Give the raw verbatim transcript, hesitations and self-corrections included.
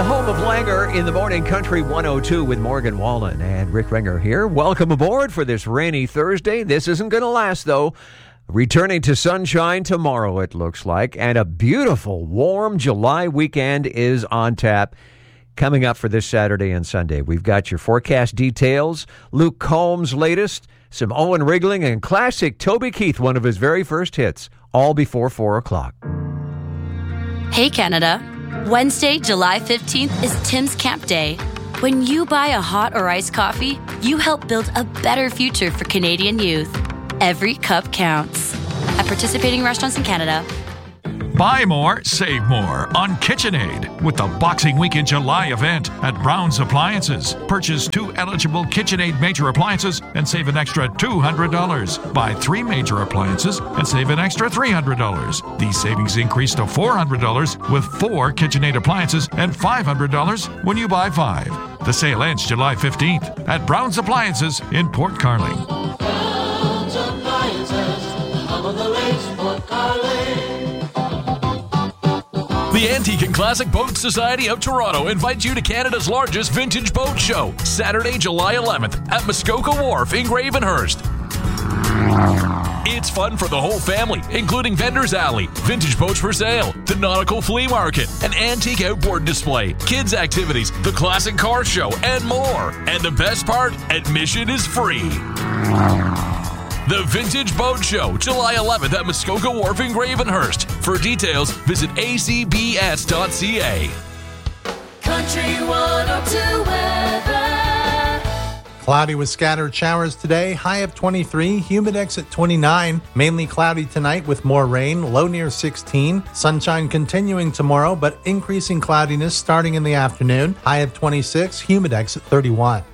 The home of Langer in the morning, Country one oh two with Morgan Wallen and Rick Ringer here. Welcome aboard for this rainy Thursday. This isn't going to last, though. Returning to sunshine tomorrow, it looks like, and a beautiful, warm July weekend is on tap. Coming up for this Saturday and Sunday, we've got your forecast details, Luke Combs' latest, some Owen Rigling, and classic Toby Keith, one of his very first hits, all before four o'clock. Hey, Canada. Wednesday, July fifteenth is Tim's Camp Day. When you buy a hot or iced coffee, you help build a better future for Canadian youth. Every cup counts. At participating restaurants in Canada. Buy more, save more on KitchenAid with the Boxing Week in July event at Brown's Appliances. Purchase two eligible KitchenAid major appliances and save an extra two hundred dollars. Buy three major appliances and save an extra three hundred dollars. These savings increase to four hundred dollars with four KitchenAid appliances and five hundred dollars when you buy five. The sale ends July fifteenth at Brown's Appliances in Port Carling. Brown's Appliances, home of the lakes, Port Carling. The Antique and Classic Boat Society of Toronto invites you to Canada's largest vintage boat show, Saturday, July eleventh at Muskoka Wharf in Gravenhurst. It's fun for the whole family, including Vendors Alley, vintage boats for sale, the nautical flea market, an antique outboard display, kids' activities, the classic car show, and more. And the best part, admission is free. The Vintage Boat Show, July eleventh at Muskoka Wharf in Gravenhurst. For details, visit a c b s dot c a. Country one oh two weather. Cloudy with scattered showers today, high of twenty-three, humidex at twenty-nine. Mainly cloudy tonight with more rain, low near sixteen. Sunshine continuing tomorrow, but increasing cloudiness starting in the afternoon, high of twenty-six, humidex at thirty-one.